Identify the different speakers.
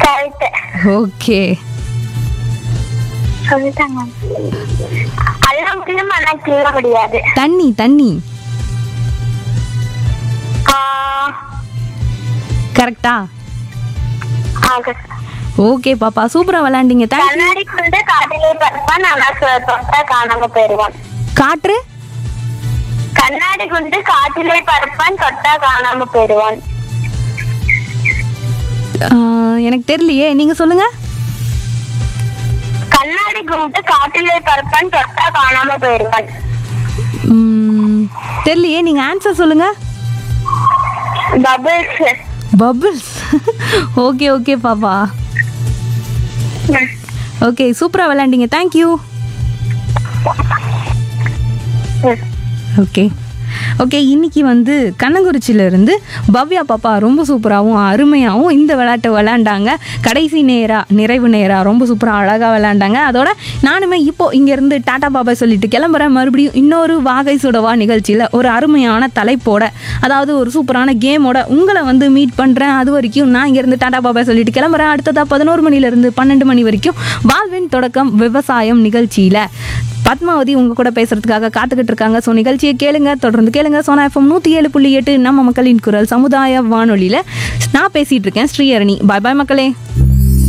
Speaker 1: Correct.
Speaker 2: Okay.
Speaker 1: சொல்லிட்டாங்க. அல்ல முடியும் ஆனா கீழ முடியாது.
Speaker 2: தண்ணி தண்ணி. கரெக்டா? ஓகே பாப்பா, சூப்பரா விளையாண்டீங்க.
Speaker 1: கண்ணாடி கொண்டு காட்டிலே பறப்பான் ஆனா தொட்டா காணாம போயிருவான்.
Speaker 2: காற்று.
Speaker 1: கண்ணாடி கொண்டு காட்டிலே பறப்பான் தொட்டா காணாம போயிருவான்.
Speaker 2: எனக்கு தெரியலையே, நீங்க சொல்லுங்க.
Speaker 1: கண்ணாடி குண்டு காட்டிலே பறப்பான் தொட்டா காணாம போயிருவான்.
Speaker 2: தெரியலையே, நீங்க ஆன்சர் சொல்லுங்க.
Speaker 1: பபிள்ஸ்.
Speaker 2: பபிள்ஸ். ஓகே ஓகே பாப்பா. ஓகே, சூப்பரா விளையாண்டீங்க. தேங்க்யூ. Okay okay. இன்னைக்கு வந்து கண்ணங்குறிச்சியிலேருந்து பவ்யா பாப்பா ரொம்ப சூப்பராகவும் அருமையாகவும் இந்த விளையாட்டை விளையாண்டாங்க. கடைசி நிறைவு நேராக ரொம்ப சூப்பராக அழகாக விளையாண்டாங்க. அதோட நானுமே இப்போது இங்கேருந்து டாட்டா பாபா சொல்லிட்டு கிளம்புறேன். மறுபடியும் இன்னொரு வாகை சுடவா நிகழ்ச்சியில் ஒரு அருமையான தலைப்போட, அதாவது ஒரு சூப்பரான கேமோட உங்களை வந்து மீட் பண்ணுறேன். அது வரைக்கும் நான் இங்கேருந்து டாட்டா பாபா சொல்லிட்டு கிளம்புறேன். அடுத்ததாக 11 மணிலேருந்து 12 மணி வரைக்கும் வாழ்வின் தொடக்கம் விவசாயம் நிகழ்ச்சியில் பத்மாவதி உங்கள் கூட பேசுகிறதுக்காக காத்துக்கிட்டு இருக்காங்க. ஸோ நிகழ்ச்சியை கேளுங்க, தொடர்ந்து கேளுங்க. சோனா எஃப்எம் 107.8 நம்ம மக்களின் குரல் சமுதாய வானொலியில் நான் பேசிகிட்டு இருக்கேன் ஸ்ரீஹரணி. பாய் பாய் மக்களே.